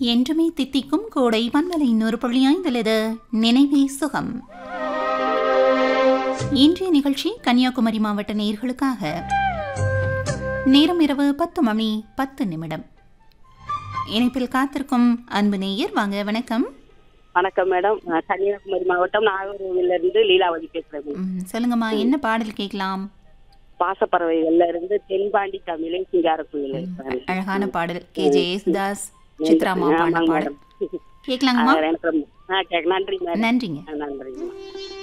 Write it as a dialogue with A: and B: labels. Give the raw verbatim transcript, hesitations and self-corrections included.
A: என்றுமே தித்திக்கும் கோடை பண்பலை நூறு புள்ளி ஐந்திலது நினைவே சுகம். இன்றைய நிகழ்ச்சி கன்னியாகுமரி மாவட்ட நேயர்களுக்காக. நேரம் இரவு பத்து மணி பத்து நிமிடம். இணைப்பில் காத்திருக்கும் அன்பு நேயர் வாங்க. வணக்கம்.
B: வணக்கம் மேடம். நான் கன்னியாகுமரி மாவட்டம் நாகர்கோவில்ல இருந்து லீலாவதி பேசுறேன்.
A: ம், சொல்லுங்கம்மா, என்ன பாடல் கேட்கலாம்?
B: பாசப்பறவைகள்ல இருந்து தென்பாண்டி தமிழை சிங்காரக்குயிலை.
A: அழகான பாடல். கே ஜே யேசுதாஸ், சித்ராமா பாடின பாடல் கேட்கலாங்கம்மா.
B: நன்றி மேடம்.
A: நன்றிங்க.
B: நன்றி.